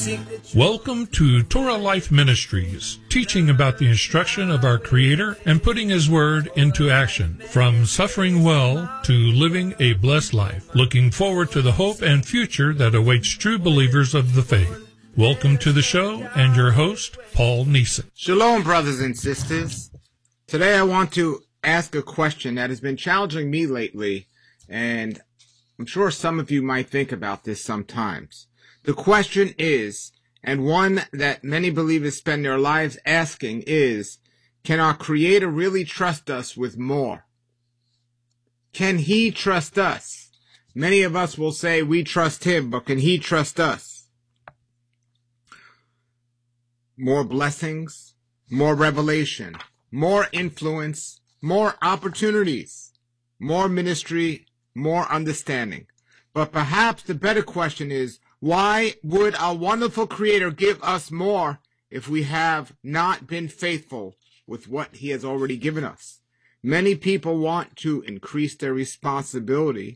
Welcome to Torah Life Ministries, teaching about the instruction of our Creator and putting His Word into action, from suffering well to living a blessed life, looking forward to the hope and future that awaits true believers of the faith. Welcome to the show and your host, Paul Neeson. Shalom, brothers and sisters. Today I want to ask a question that has been challenging me lately, and I'm sure some of you might think about this sometimes. The question is, and one that many believers spend their lives asking is, can our Creator really trust us with more? Can He trust us? Many of us will say we trust Him, but can He trust us? More blessings, more revelation, more influence, more opportunities, more ministry, more understanding. But perhaps the better question is, why would our wonderful Creator give us more if we have not been faithful with what He has already given us? Many people want to increase their responsibility.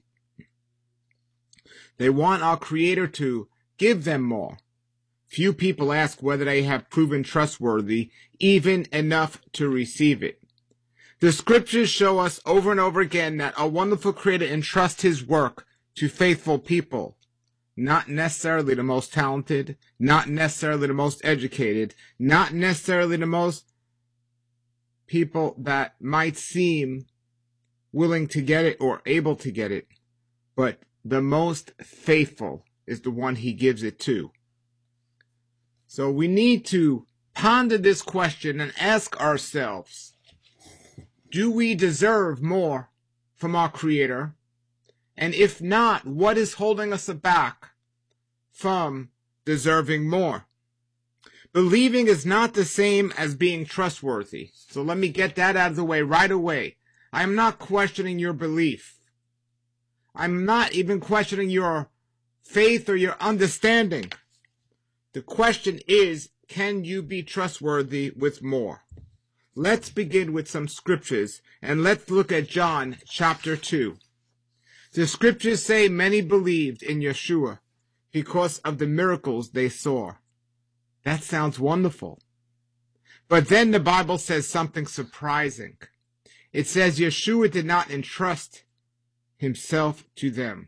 They want our Creator to give them more. Few people ask whether they have proven trustworthy, even enough to receive it. The scriptures show us over and over again that our wonderful Creator entrusts His work to faithful people. Not necessarily the most talented, not necessarily the most educated, not necessarily the most people that might seem willing to get it or able to get it, but the most faithful is the one He gives it to. So we need to ponder this question and ask ourselves, do we deserve more from our Creator? And if not, what is holding us back from deserving more? Believing is not the same as being trustworthy. So let me get that out of the way right away. I am not questioning your belief. I'm not even questioning your faith or your understanding. The question is, can you be trustworthy with more? Let's begin with some scriptures, and let's look at John chapter 2. The scriptures say many believed in Yeshua because of the miracles they saw. That sounds wonderful. But then the Bible says something surprising. It says Yeshua did not entrust Himself to them.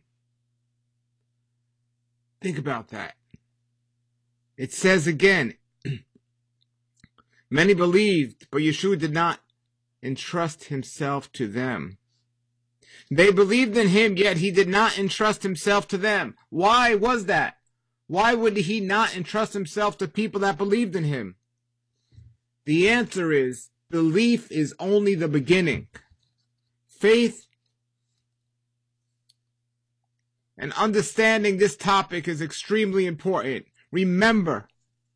Think about that. It says again, many believed, but Yeshua did not entrust Himself to them. They believed in Him, yet He did not entrust Himself to them. Why was that? Why would He not entrust Himself to people that believed in Him? The answer is, belief is only the beginning. Faith and understanding this topic is extremely important. Remember,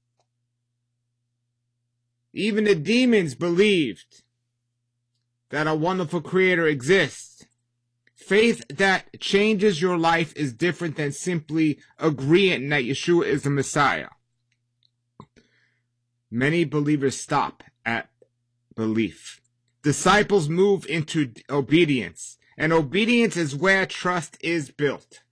even the demons believed that a wonderful Creator exists. Faith that changes your life is different than simply agreeing that Yeshua is the Messiah. Many believers stop at belief. Disciples move into obedience, and obedience is where trust is built.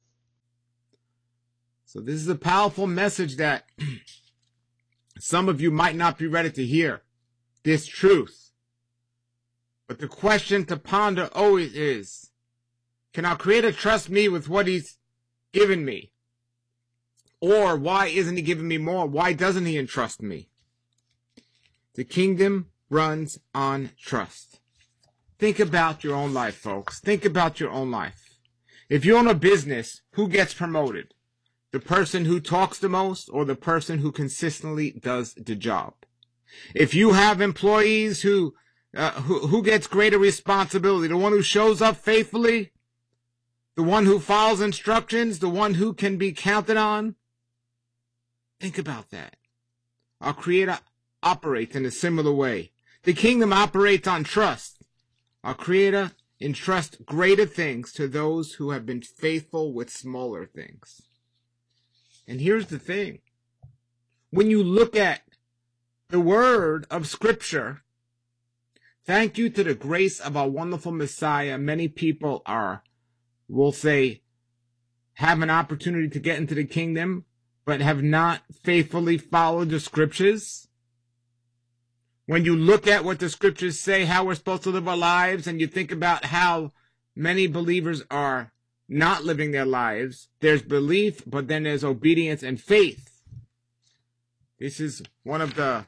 So this is a powerful message that some of you might not be ready to hear, this truth. But the question to ponder always is, can our Creator trust me with what He's given me? Or why isn't He giving me more? Why doesn't He entrust me? The kingdom runs on trust. Think about your own life, folks. Think about your own life. If you own a business, who gets promoted? The person who talks the most or the person who consistently does the job? If you have employees who gets greater responsibility? The one who shows up faithfully? The one who follows instructions? The one who can be counted on? Think about that. Our Creator operates in a similar way. The kingdom operates on trust. Our Creator entrusts greater things to those who have been faithful with smaller things. And here's the thing. When you look at the word of Scripture, thank you to the grace of our wonderful Messiah, many people will say, have an opportunity to get into the kingdom, but have not faithfully followed the scriptures? When you look at what the scriptures say, how we're supposed to live our lives, and you think about how many believers are not living their lives, there's belief, but then there's obedience and faith. This is one of the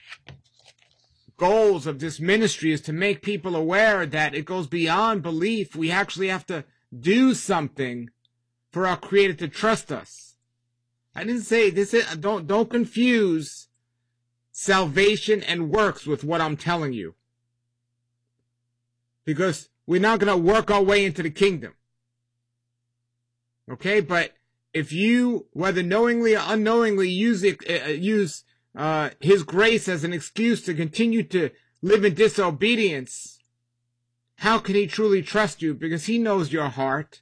goals of this ministry, is to make people aware that it goes beyond belief. We actually have to do something for our Creator to trust us. I didn't say this. Don't confuse salvation and works with what I'm telling you, because we're not going to work our way into the kingdom. Okay, but if you, whether knowingly or unknowingly, use His grace as an excuse to continue to live in disobedience, how can He truly trust you? Because He knows your heart.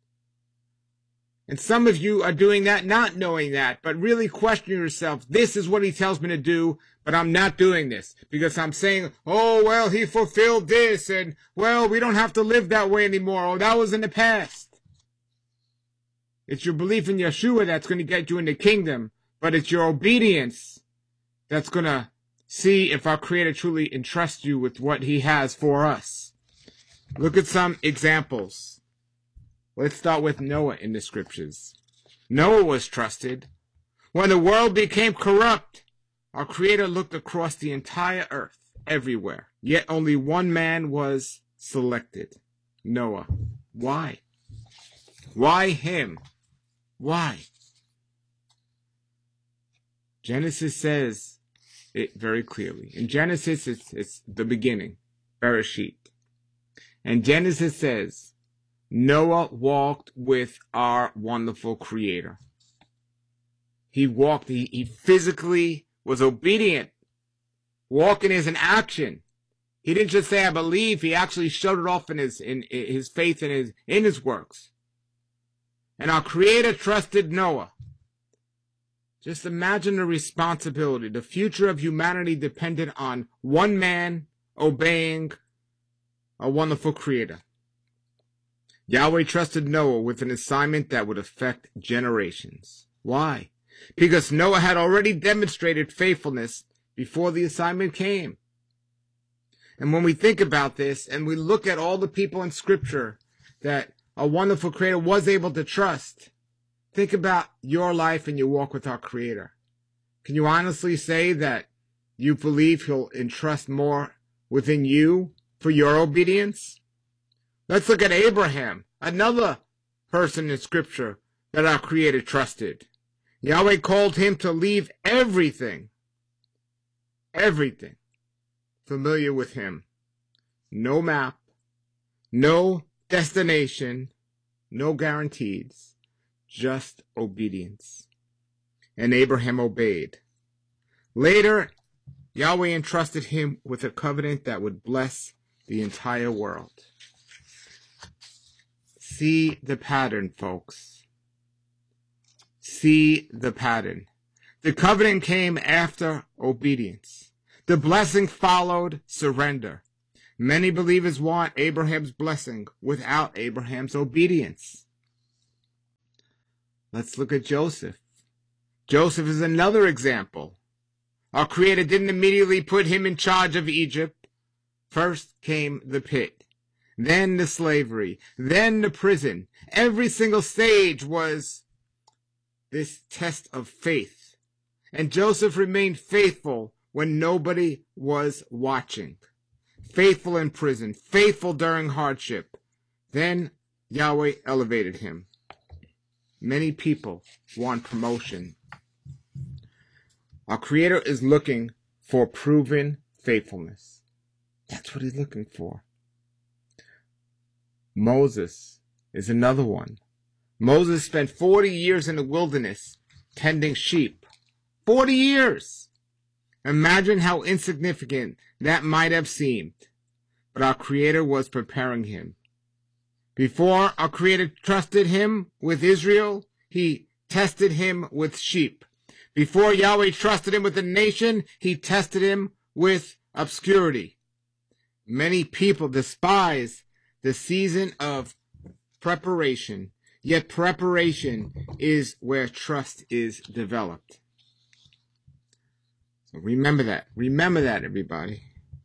And some of you are doing that, not knowing that, but really questioning yourself. This is what He tells me to do, but I'm not doing this because I'm saying, oh, well, He fulfilled this, and, well, we don't have to live that way anymore. Oh, that was in the past. It's your belief in Yeshua that's going to get you in the kingdom, but it's your obedience that's going to see if our Creator truly entrusts you with what He has for us. Look at some examples. Let's start with Noah in the scriptures. Noah was trusted. When the world became corrupt, our Creator looked across the entire earth, everywhere. Yet only one man was selected, Noah. Why? Why him? Why? Genesis says it very clearly. In Genesis, it's the beginning, Bereshit. And Genesis says, Noah walked with our wonderful Creator. He walked, he physically was obedient. Walking is an action. He didn't just say, I believe. He actually showed it off in his faith and in his works. And our Creator trusted Noah. Just imagine the responsibility. The future of humanity depended on one man obeying a wonderful Creator. Yahweh trusted Noah with an assignment that would affect generations. Why? Because Noah had already demonstrated faithfulness before the assignment came. And when we think about this and we look at all the people in Scripture that a wonderful Creator was able to trust, think about your life and your walk with our Creator. Can you honestly say that you believe He'll entrust more within you for your obedience? Let's look at Abraham, another person in Scripture that our Creator trusted. Yahweh called him to leave everything familiar with Him. No map, no destination, no guarantees, just obedience. And Abraham obeyed. Later, Yahweh entrusted him with a covenant that would bless the entire world. See the pattern, folks. See the pattern. The covenant came after obedience. The blessing followed surrender. Many believers want Abraham's blessing without Abraham's obedience. Let's look at Joseph. Joseph is another example. Our Creator didn't immediately put him in charge of Egypt. First came the pit, then the slavery, then the prison. Every single stage was this test of faith. And Joseph remained faithful when nobody was watching. Faithful in prison, faithful during hardship. Then Yahweh elevated him. Many people want promotion. Our Creator is looking for proven faithfulness. That's what He's looking for. Moses is another one. Moses spent 40 years in the wilderness tending sheep. 40 years! Imagine how insignificant that might have seemed. But our Creator was preparing him. Before our Creator trusted him with Israel, He tested him with sheep. Before Yahweh trusted him with the nation, He tested him with obscurity. Many people despise the season of preparation. Yet preparation is where trust is developed. So remember that. Remember that, everybody.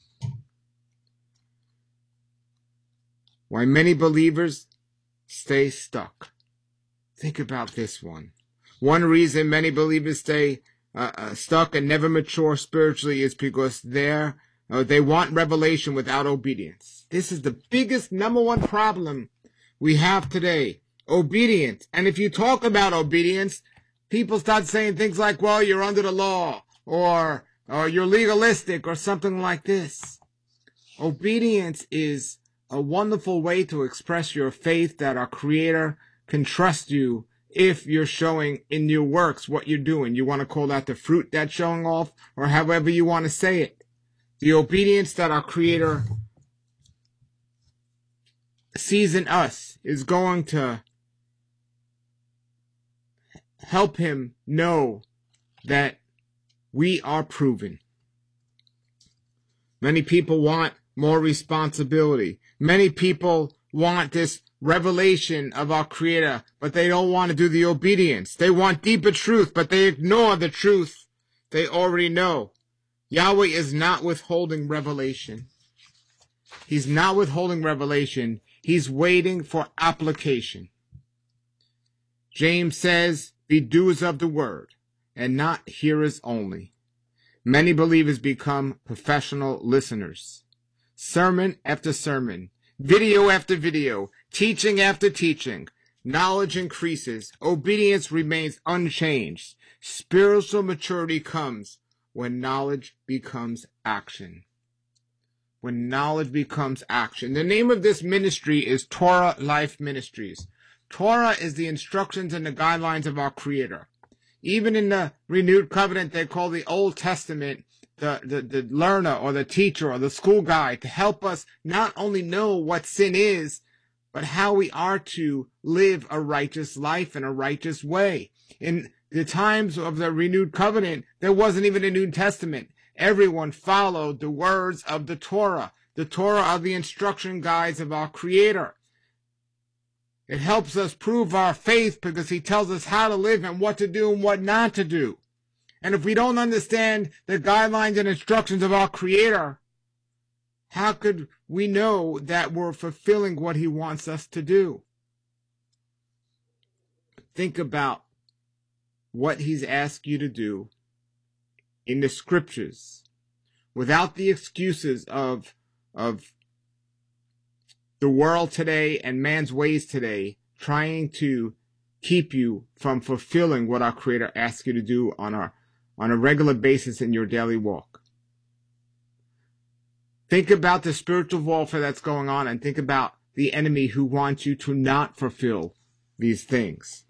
Why many believers stay stuck. Think about this one. One reason many believers stay stuck and never mature spiritually is because they want revelation without obedience. This is the biggest number one problem we have today. Obedience. And if you talk about obedience, people start saying things like, well, you're under the law, or you're legalistic, or something like this. Obedience is a wonderful way to express your faith that our Creator can trust you if you're showing in your works what you're doing. You want to call that the fruit that's showing off, or however you want to say it. The obedience that our Creator sees in us is going to help Him know that we are proven. Many people want more responsibility. Many people want this revelation of our Creator, but they don't want to do the obedience. They want deeper truth, but they ignore the truth they already know. Yahweh is not withholding revelation. He's not withholding revelation. He's waiting for application. James says, be doers of the word, and not hearers only. Many believers become professional listeners. Sermon after sermon, video after video, teaching after teaching. Knowledge increases. Obedience remains unchanged. Spiritual maturity comes when knowledge becomes action. When knowledge becomes action. The name of this ministry is Torah Life Ministries. Torah is the instructions and the guidelines of our Creator. Even in the renewed covenant, they call the Old Testament the learner or the teacher or the school guide to help us not only know what sin is, but how we are to live a righteous life in a righteous way. In the times of the renewed covenant, there wasn't even a New Testament. Everyone followed the words of the Torah. The Torah are the instruction guides of our Creator. It helps us prove our faith because He tells us how to live and what to do and what not to do. And if we don't understand the guidelines and instructions of our Creator, how could we know that we're fulfilling what He wants us to do? Think about what He's asked you to do in the Scriptures without the excuses of the world today and man's ways today trying to keep you from fulfilling what our Creator asks you to do on a regular basis in your daily walk. Think about the spiritual warfare that's going on, and think about the enemy who wants you to not fulfill these things.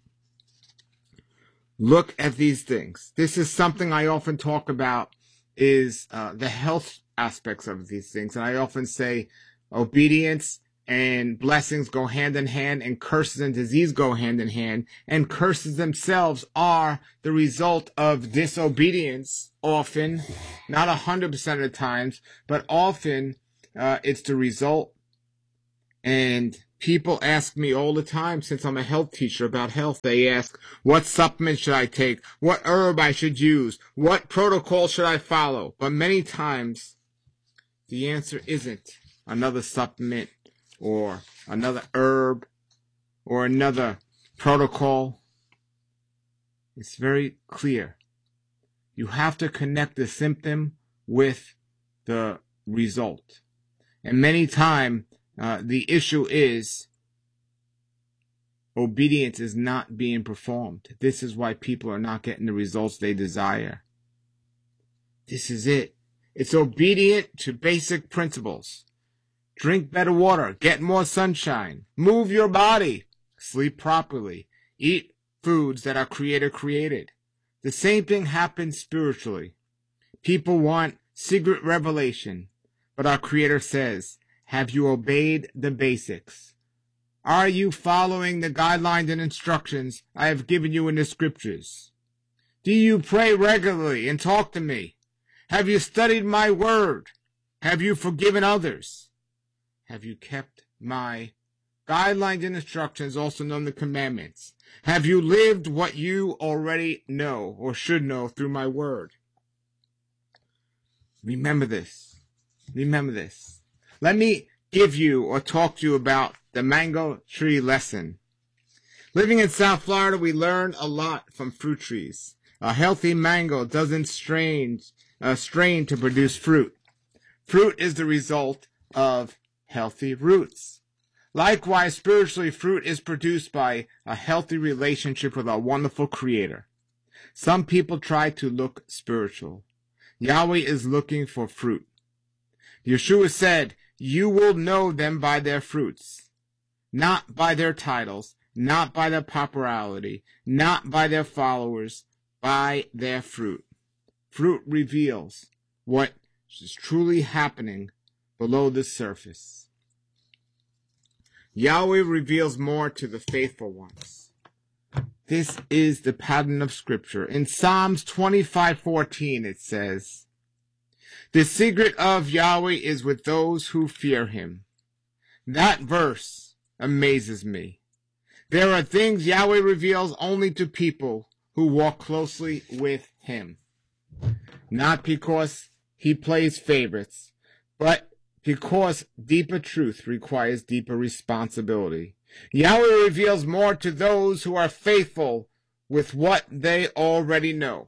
Look at these things. This is something I often talk about, is the health aspects of these things. And I often say obedience and blessings go hand in hand, and curses and disease go hand in hand, and curses themselves are the result of disobedience often, not 100% of the times, but often it's the result. And people ask me all the time, since I'm a health teacher, about health. They ask, what supplement should I take? What herb I should use? What protocol should I follow? But many times the answer isn't another supplement or another herb or another protocol. It's very clear. You have to connect the symptom with the result. And many times the issue is obedience is not being performed. This is why people are not getting the results they desire. This is it. It's obedient to basic principles. Drink better water, get more sunshine, move your body, sleep properly, eat foods that our Creator created. The same thing happens spiritually. People want secret revelation, but our Creator says, have you obeyed the basics? Are you following the guidelines and instructions I have given you in the Scriptures? Do you pray regularly and talk to me? Have you studied my word? Have you forgiven others? Have you kept my Guidelines and instructions, also known as commandments. Have you lived what you already know or should know through my word? Remember this. Remember this. Let me give you or talk to you about the mango tree lesson. Living in South Florida, we learn a lot from fruit trees. A healthy mango doesn't strain to produce fruit. Fruit is the result of healthy roots. Likewise, spiritually, fruit is produced by a healthy relationship with our wonderful Creator. Some people try to look spiritual. Yahweh is looking for fruit. Yeshua said, "You will know them by their fruits," not by their titles, not by their popularity, not by their followers, by their fruit. Fruit reveals what is truly happening below the surface. Yahweh reveals more to the faithful ones. This is the pattern of Scripture. In Psalms 25:14 it says, "The secret of Yahweh is with those who fear him." That verse amazes me. There are things Yahweh reveals only to people who walk closely with him. Not because he plays favorites, but because deeper truth requires deeper responsibility. Yahweh reveals more to those who are faithful with what they already know.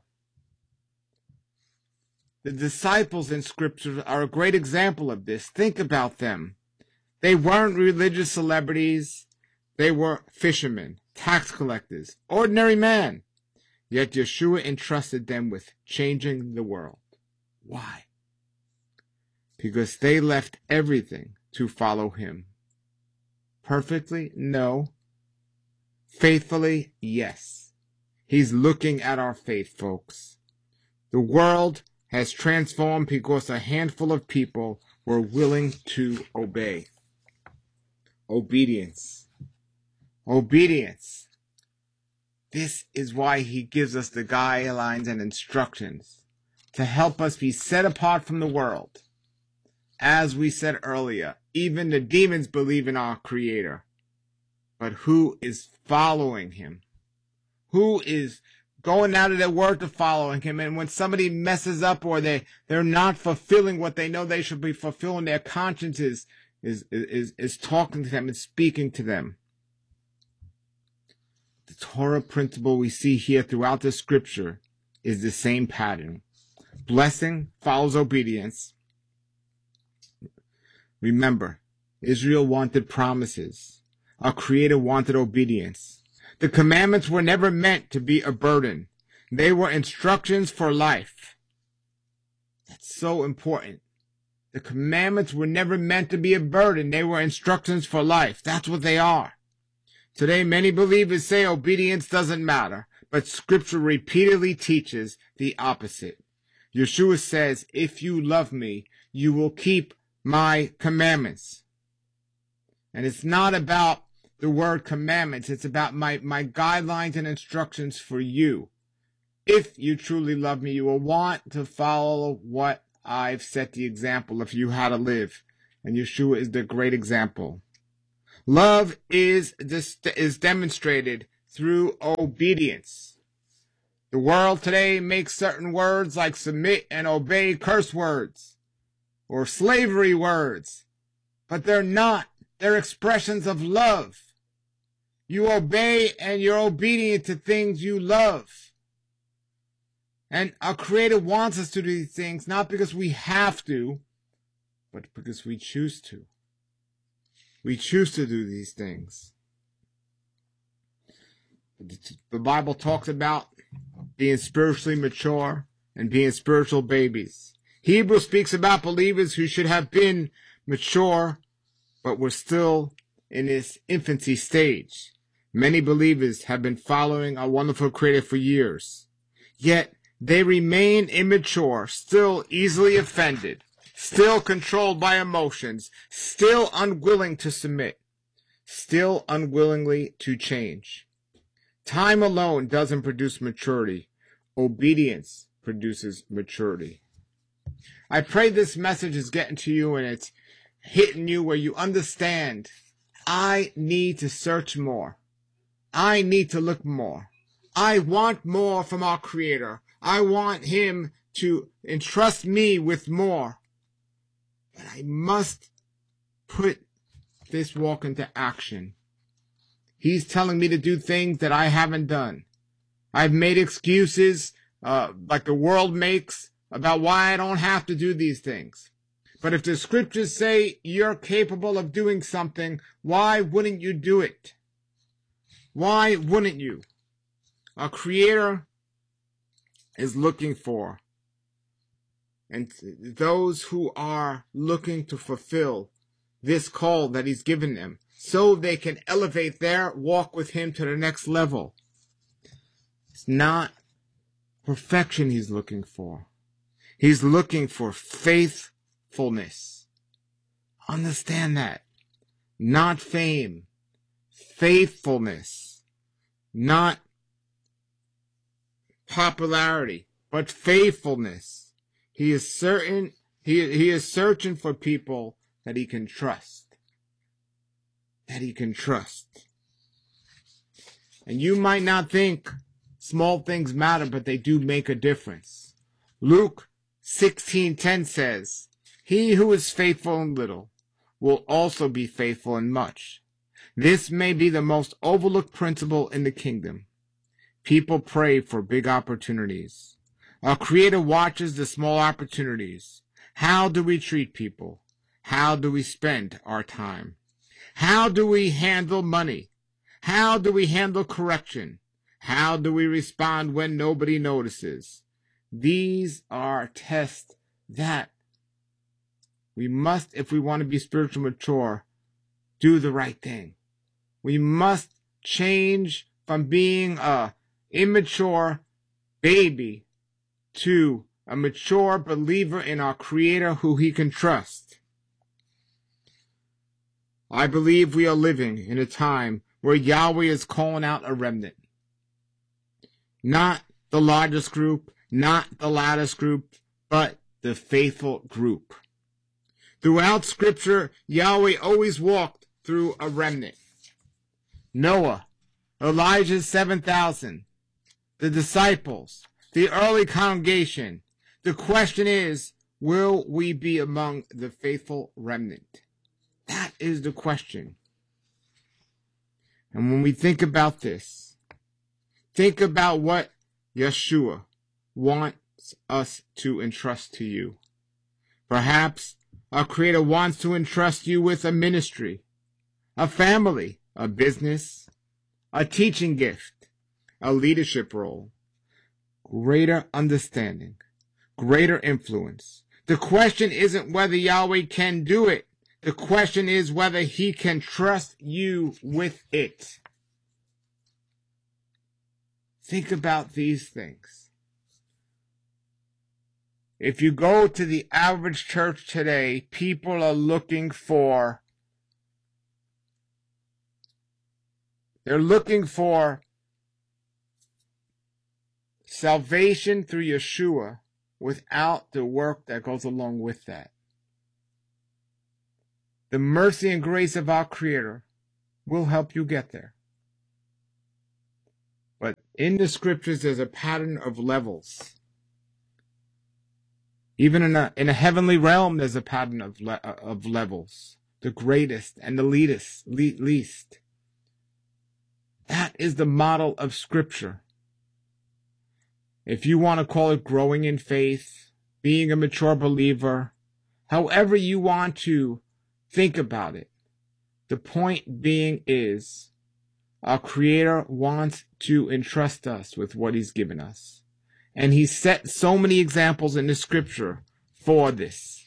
The disciples in Scripture are a great example of this. Think about them. They weren't religious celebrities. They were fishermen, tax collectors, ordinary men. Yet Yeshua entrusted them with changing the world. Why? Because they left everything to follow him. Perfectly? No. Faithfully? Yes. He's looking at our faith, folks. The world has transformed because a handful of people were willing to obey. Obedience. Obedience. This is why he gives us the guidelines and instructions to help us be set apart from the world. As we said earlier, even the demons believe in our Creator. But who is following him? Who is going out of their word to following him? And when somebody messes up or they're not fulfilling what they know they should be fulfilling, their conscience is talking to them and speaking to them. The Torah principle we see here throughout the Scripture is the same pattern. Blessing follows obedience. Remember, Israel wanted promises. Our Creator wanted obedience. The commandments were never meant to be a burden. They were instructions for life. That's so important. The commandments were never meant to be a burden. They were instructions for life. That's what they are. Today, many believers say obedience doesn't matter, but Scripture repeatedly teaches the opposite. Yeshua says, "If you love me, you will keep my commandments." And it's not about the word commandments. It's about my guidelines and instructions for you. If you truly love me, you will want to follow what I've set the example of you how to live. And Yeshua is the great example. Love is demonstrated through obedience. The world today makes certain words like submit and obey curse words or slavery words, but they're not. They're expressions of love. You obey and you're obedient to things you love. And our Creator wants us to do these things, not because we have to, but because we choose to. We choose to do these things. The Bible talks about being spiritually mature and being spiritual babies. Hebrews speaks about believers who should have been mature, but were still in this infancy stage. Many believers have been following our wonderful Creator for years, yet they remain immature, still easily offended, still controlled by emotions, still unwilling to submit, still unwillingly to change. Time alone doesn't produce maturity. Obedience produces maturity. I pray this message is getting to you and it's hitting you where you understand I need to search more. I need to look more. I want more from our Creator. I want Him to entrust me with more. But I must put this walk into action. He's telling me to do things that I haven't done. I've made excuses like the world makes about why I don't have to do these things. But if the scriptures say you're capable of doing something, why wouldn't you do it? Why wouldn't you? Our Creator is looking for, and those who are looking to fulfill this call that He's given them, so they can elevate their walk with Him to the next level. It's not perfection He's looking for. He's looking for faithfulness. Understand that. Not fame. Faithfulness. Not popularity, but faithfulness. He is certain. He is searching for people that He can trust. That He can trust. And you might not think small things matter, but they do make a difference. Luke 16:10 says, "He who is faithful in little will also be faithful in much." This may be the most overlooked principle in the kingdom. People pray for big opportunities. Our Creator watches the small opportunities. How do we treat people? How do we spend our time? How do we handle money? How do we handle correction? How do we respond when nobody notices? These are tests that we must, if we want to be spiritually mature, do the right thing. We must change from being a immature baby to a mature believer in our Creator who He can trust. I believe we are living in a time where Yahweh is calling out a remnant. Not the largest group, not the loudest group, but the faithful group. Throughout Scripture, Yahweh always walked through a remnant. Noah, Elijah's 7,000, the disciples, the early congregation. The question is, will we be among the faithful remnant? That is the question. And when we think about this, think about what Yeshua wants us to entrust to you. Perhaps our Creator wants to entrust you with a ministry, a family, a business, a teaching gift, a leadership role, greater understanding, greater influence. The question isn't whether Yahweh can do it. The question is whether He can trust you with it. Think about these things. If you go to the average church today, people are looking for salvation through Yeshua without the work that goes along with that. The mercy and grace of our Creator will help you get there. But in the Scriptures, there's a pattern of levels. Even in a heavenly realm, there's a pattern of levels. The greatest and the least. That is the model of Scripture. If you want to call it growing in faith, being a mature believer, however you want to think about it, the point being is our Creator wants to entrust us with what He's given us. And He set so many examples in the Scripture for this.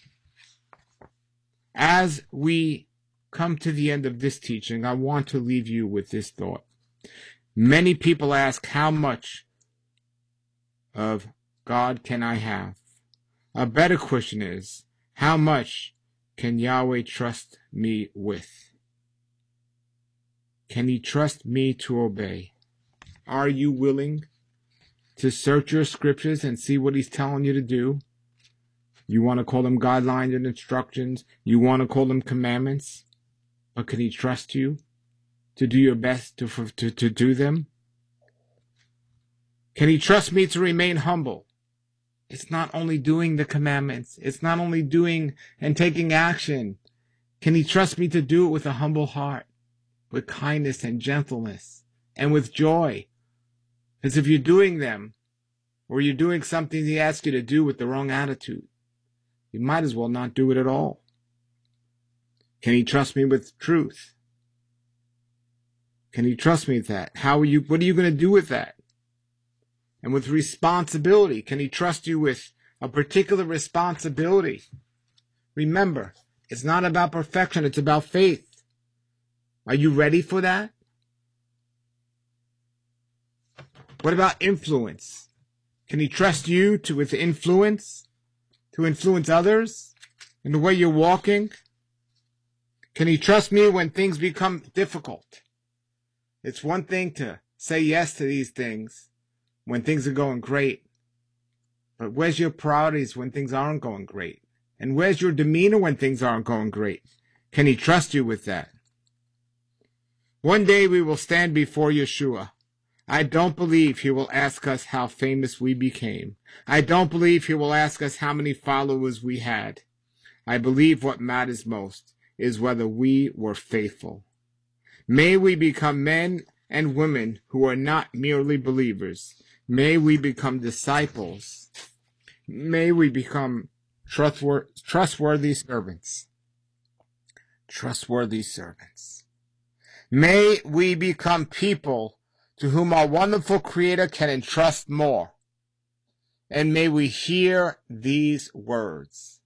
As we come to the end of this teaching, I want to leave you with this thought. Many people ask, how much of God can I have? A better question is, how much can Yahweh trust me with? Can He trust me to obey? Are you willing to search your Scriptures and see what He's telling you to do? You want to call them guidelines and instructions. You want to call them commandments. But can he trust you to do your best to do them? Can he trust me to remain humble? It's not only doing the commandments. It's not only doing and taking action. Can he trust me to do it with a humble heart, with kindness and gentleness, and with joy? Because if you're doing them, or you're doing something he asks you to do with the wrong attitude, you might as well not do it at all. Can he trust me with truth? Can he trust me with that? What are you going to do with that? And with responsibility, can he trust you with a particular responsibility? Remember, it's not about perfection, it's about faith. Are you ready for that? What about influence? Can he trust you with influence? To influence others in the way you're walking? Can he trust me when things become difficult? It's one thing to say yes to these things when things are going great. But where's your priorities when things aren't going great? And where's your demeanor when things aren't going great? Can he trust you with that? One day we will stand before Yeshua. I don't believe he will ask us how famous we became. I don't believe he will ask us how many followers we had. I believe what matters most is whether we were faithful. May we become men and women who are not merely believers. May we become disciples. May we become trustworthy servants. Trustworthy servants. May we become people to whom our wonderful Creator can entrust more. And may we hear these words.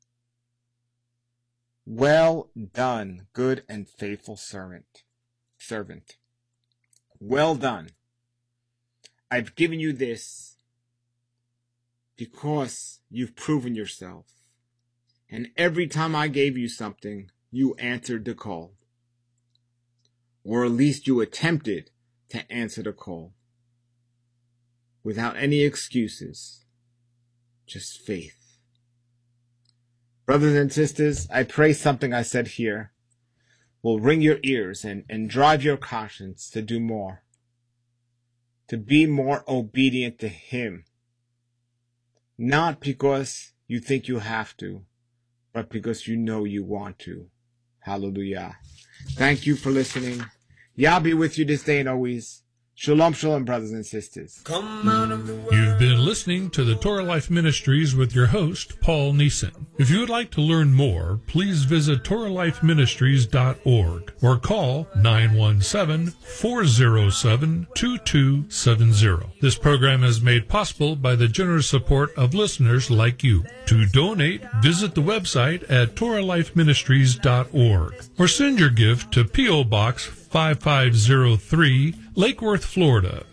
Well done, good and faithful servant. Well done. I've given you this because you've proven yourself. And every time I gave you something, you answered the call. Or at least you attempted to answer the call. Without any excuses. Just faith. Brothers and sisters, I pray something I said here will ring your ears and drive your conscience to do more. To be more obedient to Him. Not because you think you have to, but because you know you want to. Hallelujah. Thank you for listening. Yah be with you this day and always. Shalom, shalom, brothers and sisters. You've been listening to the Torah Life Ministries with your host, Paul Neeson. If you would like to learn more, please visit TorahLifeMinistries.org or call 917-407-2270. This program is made possible by the generous support of listeners like you. To donate, visit the website at TorahLifeMinistries.org or send your gift to P.O. Box 5503, Lake Worth, Florida,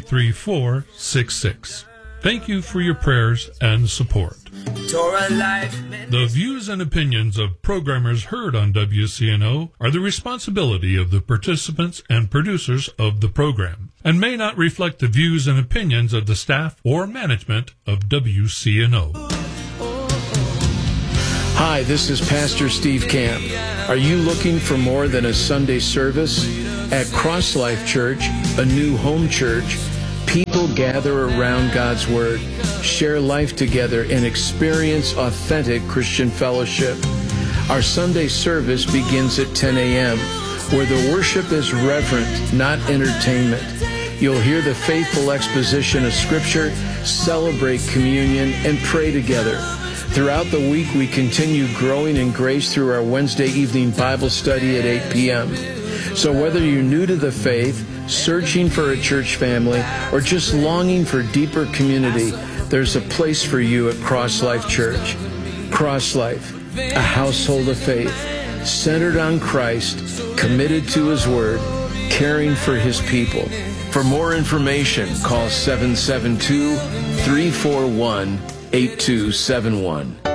33466. Thank you for your prayers and support. The views and opinions of programmers heard on WCNO are the responsibility of the participants and producers of the program and may not reflect the views and opinions of the staff or management of WCNO. Hi, this is Pastor Steve Camp. Are you looking for more than a Sunday service? At Cross Life Church, a new home church, people gather around God's Word, share life together, and experience authentic Christian fellowship. Our Sunday service begins at 10 a.m., where the worship is reverent, not entertainment. You'll hear the faithful exposition of Scripture, celebrate communion, and pray together. Throughout the week, we continue growing in grace through our Wednesday evening Bible study at 8 p.m. So whether you're new to the faith, searching for a church family, or just longing for deeper community, there's a place for you at Cross Life Church. Cross Life, a household of faith, centered on Christ, committed to His Word, caring for His people. For more information, call 772-341-8271.